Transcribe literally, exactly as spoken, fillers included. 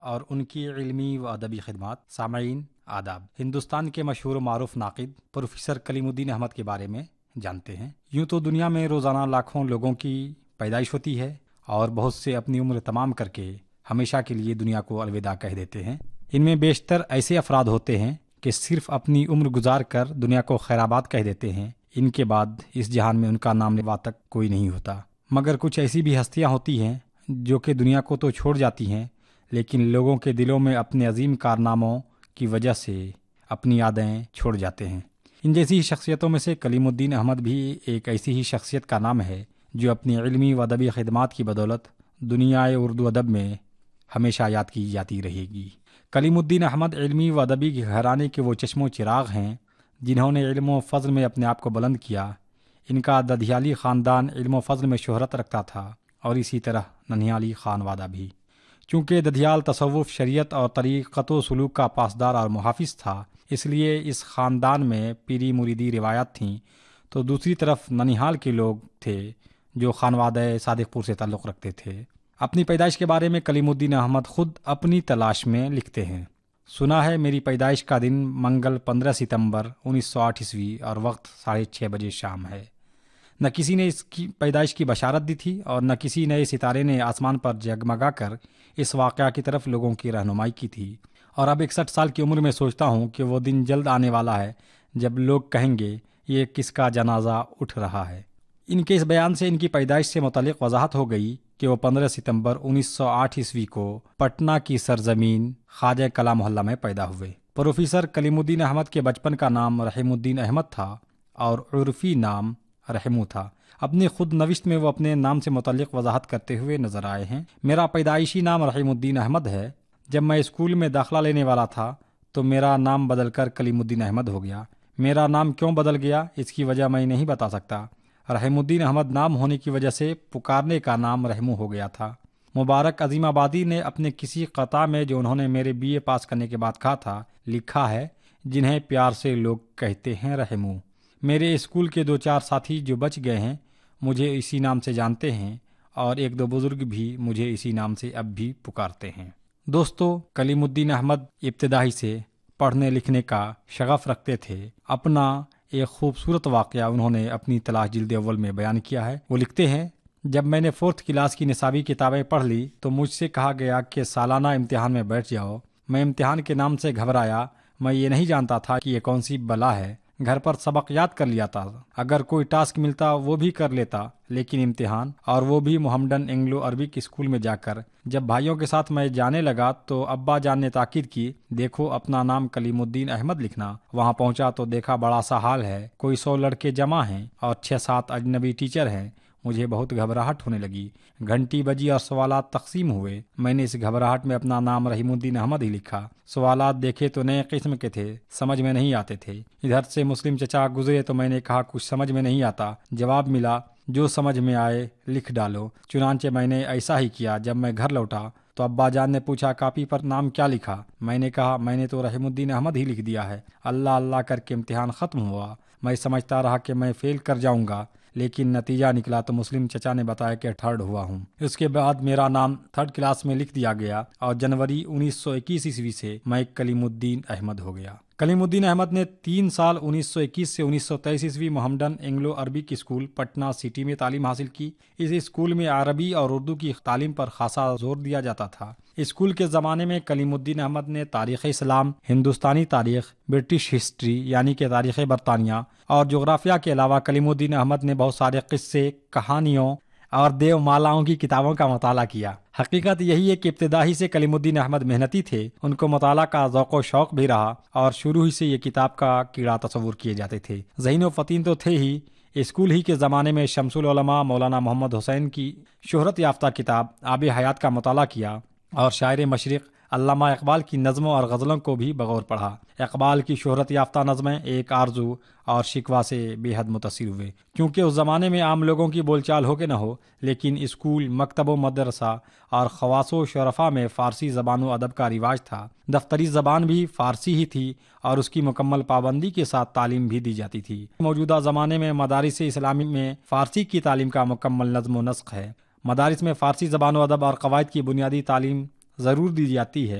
اور ان کی علمی و ادبی خدمات۔ سامعین آداب، ہندوستان کے مشہور و معروف ناقد پروفیسر کلیم الدین احمد کے بارے میں جانتے ہیں۔ یوں تو دنیا میں روزانہ لاکھوں لوگوں کی پیدائش ہوتی ہے اور بہت سے اپنی عمر تمام کر کے ہمیشہ کے لیے دنیا کو الوداع کہہ دیتے ہیں۔ ان میں بیشتر ایسے افراد ہوتے ہیں کہ صرف اپنی عمر گزار کر دنیا کو خیرآباد کہہ دیتے ہیں، ان کے بعد اس جہان میں ان کا نام لیوا تک کوئی نہیں ہوتا۔ مگر کچھ ایسی بھی ہستیاں ہوتی ہیں جو کہ دنیا کو تو چھوڑ جاتی ہیں لیکن لوگوں کے دلوں میں اپنے عظیم کارناموں کی وجہ سے اپنی یادیں چھوڑ جاتے ہیں۔ ان جیسی ہی شخصیتوں میں سے کلیم الدین احمد بھی ایک ایسی ہی شخصیت کا نام ہے جو اپنی علمی و ادبی خدمات کی بدولت دنیائے اردو ادب میں ہمیشہ یاد کی جاتی رہے گی۔ کلیم الدین احمد علمی و ادبی کے گھرانے کے وہ چشم و چراغ ہیں جنہوں نے علم و فضل میں اپنے آپ کو بلند کیا۔ ان کا ددھیالی خاندان علم و فضل میں شہرت رکھتا تھا اور اسی طرح ننہالی خانوادہ بھی۔ چونکہ ددھیال تصوف، شریعت اور طریقت و سلوک کا پاسدار اور محافظ تھا، اس لیے اس خاندان میں پیری مریدی روایات تھیں، تو دوسری طرف ننہال کے لوگ تھے جو خانوادہ صادق پور سے تعلق رکھتے تھے۔ اپنی پیدائش کے بارے میں کلیم الدین احمد خود اپنی تلاش میں لکھتے ہیں: سنا ہے میری پیدائش کا دن منگل پندرہ ستمبر انیس سو آٹھ عیسوی اور وقت ساڑھے چھ بجے شام ہے۔ نہ کسی نے اس کی پیدائش کی بشارت دی تھی اور نہ کسی نئے ستارے نے آسمان پر جگمگا کر اس واقعہ کی طرف لوگوں کی رہنمائی کی تھی، اور اب اکسٹھ سال کی عمر میں سوچتا ہوں کہ وہ دن جلد آنے والا ہے جب لوگ کہیں گے یہ کس کا جنازہ اٹھ رہا ہے۔ ان کے اس بیان سے ان کی پیدائش سے متعلق وضاحت ہو گئی کہ وہ پندرہ ستمبر انیس سو آٹھ عیسوی کو پٹنہ کی سرزمین خواجہ کلا محلہ میں پیدا ہوئے۔ پروفیسر کلیم الدین احمد کے بچپن کا نام رحیم الدین احمد تھا اور عرفی نام رحمو تھا۔ اپنی خود نوشت میں وہ اپنے نام سے متعلق وضاحت کرتے ہوئے نظر آئے ہیں: میرا پیدائشی نام رحیم الدین احمد ہے۔ جب میں اسکول میں داخلہ لینے والا تھا تو میرا نام بدل کر کلیم الدین احمد ہو گیا۔ میرا نام کیوں بدل گیا اس کی وجہ میں نہیں بتا سکتا۔ رحیم الدین احمد نام ہونے کی وجہ سے پکارنے کا نام رحمو ہو گیا تھا۔ مبارک عظیم آبادی نے اپنے کسی قطعہ میں جو انہوں نے میرے بی اے پاس کرنے کے بعد کہا تھا لکھا ہے: جنہیں پیار سے لوگ کہتے ہیں رحمو۔ میرے اسکول کے دو چار ساتھی جو بچ گئے ہیں مجھے اسی نام سے جانتے ہیں اور ایک دو بزرگ بھی مجھے اسی نام سے اب بھی پکارتے ہیں۔ دوستو، کلیم الدین احمد ابتدائی سے پڑھنے لکھنے کا شغف رکھتے تھے۔ اپنا ایک خوبصورت واقعہ انہوں نے اپنی تلاش جلد اول میں بیان کیا ہے۔ وہ لکھتے ہیں: جب میں نے فورتھ کلاس کی نصابی کتابیں پڑھ لی تو مجھ سے کہا گیا کہ سالانہ امتحان میں بیٹھ جاؤ۔ میں امتحان کے نام سے گھبرایا۔ میں یہ نہیں جانتا تھا کہ یہ کون سی بلا ہے۔ گھر پر سبق یاد کر لیا تھا، اگر کوئی ٹاسک ملتا وہ بھی کر لیتا، لیکن امتحان، اور وہ بھی محمڈن انگلو عربک اسکول میں جا کر۔ جب بھائیوں کے ساتھ میں جانے لگا تو ابا جان نے تاکید کی: دیکھو اپنا نام کلیم الدین احمد لکھنا۔ وہاں پہنچا تو دیکھا بڑا سا حال ہے، کوئی سو لڑکے جمع ہیں اور چھ سات اجنبی ٹیچر ہیں۔ مجھے بہت گھبراہٹ ہونے لگی۔ گھنٹی بجی اور سوالات تقسیم ہوئے۔ میں نے اس گھبراہٹ میں اپنا نام رحیم الدین احمد ہی لکھا۔ سوالات دیکھے تو نئے قسم کے تھے، سمجھ میں نہیں آتے تھے۔ ادھر سے مسلم چچا گزرے تو میں نے کہا کچھ سمجھ میں نہیں آتا۔ جواب ملا: جو سمجھ میں آئے لکھ ڈالو۔ چنانچہ میں نے ایسا ہی کیا۔ جب میں گھر لوٹا تو ابا جان نے پوچھا کاپی پر نام کیا لکھا؟ میں نے کہا میں نے تو رحیم الدین احمد ہی لکھ دیا ہے۔ اللہ اللہ کر کے امتحان ختم ہوا۔ میں سمجھتا رہا کہ میں فیل کر جاؤں گا، لیکن نتیجہ نکلا تو مسلم چچا نے بتایا کہ تھرڈ ہوا ہوں۔ اس کے بعد میرا نام تھرڈ کلاس میں لکھ دیا گیا اور جنوری انیس سو اکیس عیسوی سے میں کلیم الدین احمد ہو گیا۔ کلیم الدین احمد نے تین سال انیس سو اکیس سے انیس سو تیئیس عیسوی Mohammedan Anglo Arabic school Patna city میں تعلیم حاصل کی۔ اس اسکول میں عربی اور اردو کی تعلیم پر خاصا زور دیا جاتا تھا۔ اسکول کے زمانے میں کلیم الدین احمد نے تاریخ اسلام، ہندوستانی تاریخ، برٹش ہسٹری یعنی کہ تاریخ برطانیہ اور جغرافیہ کے علاوہ کلیم الدین احمد نے بہت سارے قصے، کہانیوں اور دیو مالاؤں کی کتابوں کا مطالعہ کیا۔ حقیقت یہی ہے کہ ابتدائی سے کلیم الدین احمد محنتی تھے۔ ان کو مطالعہ کا ذوق و شوق بھی رہا اور شروع ہی سے یہ کتاب کا کیڑا تصور کیے جاتے تھے۔ ذہین و فطین تو تھے ہی۔ اسکول ہی کے زمانے میں شمس العلماء مولانا محمد حسین کی شہرت یافتہ کتاب آب حیات کا مطالعہ کیا اور شاعر مشرق علامہ اقبال کی نظموں اور غزلوں کو بھی بغور پڑھا۔ اقبال کی شہرت یافتہ نظمیں ایک آرزو اور شکوہ سے بے حد متاثر ہوئے۔ کیونکہ اس زمانے میں عام لوگوں کی بول چال ہو کہ نہ ہو، لیکن اسکول، مکتب و مدرسہ اور خواص و شرفا میں فارسی زبان و ادب کا رواج تھا۔ دفتری زبان بھی فارسی ہی تھی اور اس کی مکمل پابندی کے ساتھ تعلیم بھی دی جاتی تھی۔ موجودہ زمانے میں مدارس اسلامی میں فارسی کی تعلیم کا مکمل نظم و نسق ہے۔ مدارس میں فارسی زبان و ادب اور قواعد کی بنیادی تعلیم ضرور دی جاتی ہے